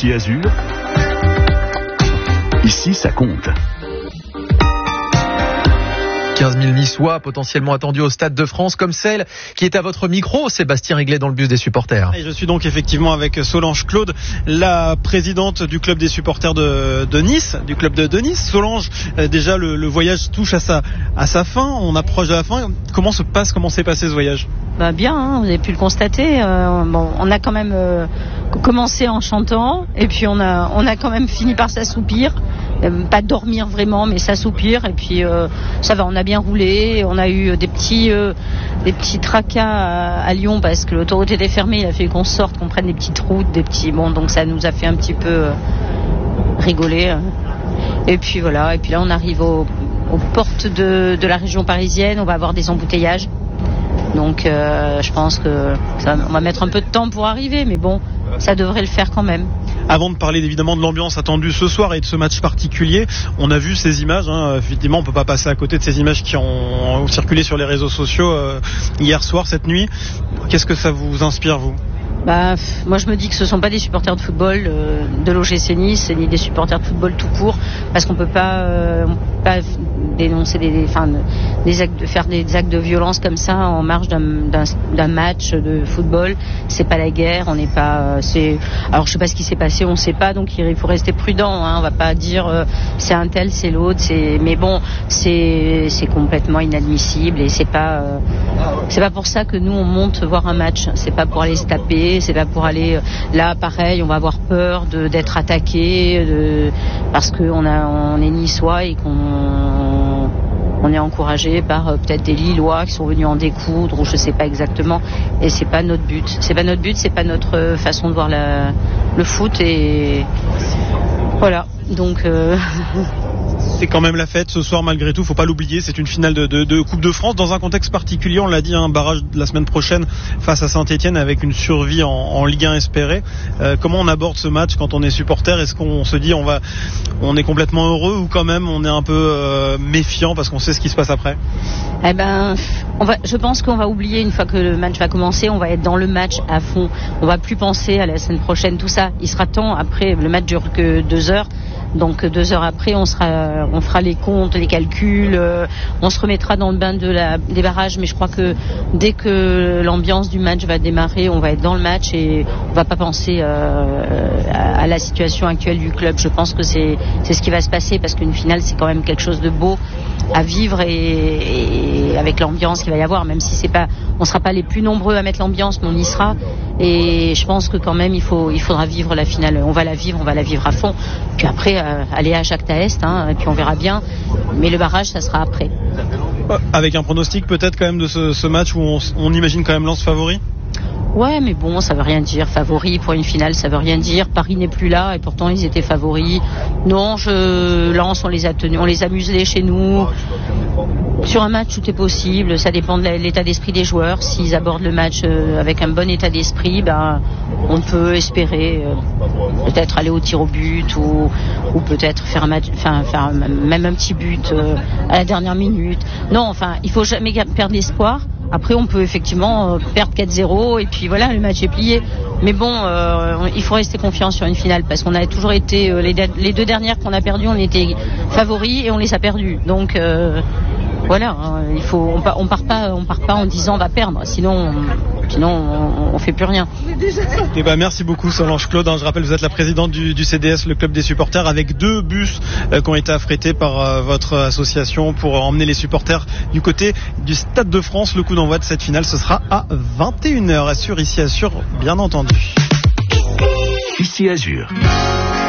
Ici Azur, ici ça compte. 15 000 Niçois potentiellement attendus au Stade de France, comme celle qui est à votre micro, Sébastien Réglet, dans le bus des supporters. Et je suis donc effectivement avec Solange Claude, la présidente du club des supporters de Nice, du club de Nice. Solange, déjà le voyage touche à sa fin, on approche de la fin. Comment s'est passé ce voyage ? Bien, hein, vous avez pu le constater. On a quand même commencé en chantant et puis on a quand même fini par s'assoupir. Pas dormir vraiment, mais s'assoupir. Et puis ça va, on a bien roulé. On a eu des petits tracas à Lyon parce que l'autoroute était fermée. Il a fallu qu'on sorte, qu'on prenne des petites routes, donc ça nous a fait un petit peu rigoler. Et puis voilà. Et puis là, on arrive aux portes de la région parisienne. On va avoir des embouteillages. Donc je pense que on va mettre un peu de temps pour arriver, mais bon, ça devrait le faire quand même. Avant de parler évidemment de l'ambiance attendue ce soir et de ce match particulier, on a vu ces images, effectivement on ne peut pas passer à côté de ces images qui ont circulé sur les réseaux sociaux hier soir, cette nuit. Qu'est-ce que ça vous inspire, vous ? Moi je me dis que ce ne sont pas des supporters de football de l'OGC Nice, ni des supporters de football tout court, parce qu'on ne peut pas dénoncer faire des actes de violence comme ça en marge d'un match de football. C'est pas la guerre, on n'est pas. Alors je sais pas ce qui s'est passé, on ne sait pas, donc il faut rester prudent. On va pas dire c'est un tel, c'est l'autre, mais bon, c'est complètement inadmissible et c'est pas pour ça que nous on monte voir un match. C'est pas pour aller se taper. C'est pas pour aller là, pareil, on va avoir peur d'être attaqué parce qu'on est niçois et qu'on est encouragé par peut-être des Lillois qui sont venus en découdre ou je sais pas exactement. Et c'est pas notre but. C'est pas notre façon de voir le foot et voilà. Donc. C'est quand même la fête ce soir malgré tout, faut pas l'oublier, c'est une finale de Coupe de France dans un contexte particulier, on l'a dit, un barrage de la semaine prochaine face à Saint-Etienne avec une survie en Ligue 1 espérée. Comment on aborde ce match quand on est supporter ? Est-ce qu'on se dit on est complètement heureux ou quand même on est un peu méfiant parce qu'on sait ce qui se passe après ? Je pense qu'on va oublier une fois que le match va commencer, on va être dans le match à fond, on va plus penser à la semaine prochaine, tout ça. Il sera temps, après le match dure que 2 heures. Donc 2 heures après, on fera les comptes, les calculs, on se remettra dans le bain des barrages. Mais je crois que dès que l'ambiance du match va démarrer, on va être dans le match et on va pas penser à la situation actuelle du club. Je pense que c'est ce qui va se passer parce qu'une finale, c'est quand même quelque chose de beau à vivre et avec l'ambiance qu'il va y avoir, même si on sera pas les plus nombreux à mettre l'ambiance, mais on y sera. Et je pense que quand même il faudra vivre la finale. On va la vivre à fond. Puis après aller à Jacques Taest, et puis on verra bien. Mais le barrage, ça sera après. Avec un pronostic peut-être quand même de ce match où on imagine quand même Lens favori. Ouais, mais bon, ça veut rien dire. Favori pour une finale, ça veut rien dire. Paris n'est plus là et pourtant ils étaient favoris. Non, Lens, on les a tenus, on les a muselés chez nous. Sur un match, tout est possible. Ça dépend de l'état d'esprit des joueurs. S'ils abordent le match avec un bon état d'esprit, on peut espérer peut-être aller au tir au but ou peut-être faire même un petit but à la dernière minute. Non, il faut jamais perdre l'espoir. Après, on peut effectivement perdre 4-0 et puis voilà, le match est plié. Mais bon, il faut rester confiant sur une finale parce qu'on a toujours été les 2 dernières qu'on a perdues, on était favoris et on les a perdues. Donc voilà, on part pas en disant on va perdre, sinon on fait plus rien. Et merci beaucoup Solange Claude. Je rappelle, vous êtes la présidente du CDS, le club des supporters, avec 2 bus qui ont été affrétés par votre association pour emmener les supporters du côté du Stade de France. Le coup d'envoi de cette finale, ce sera à 21h sur Ici Azur, bien entendu. Ici Azur.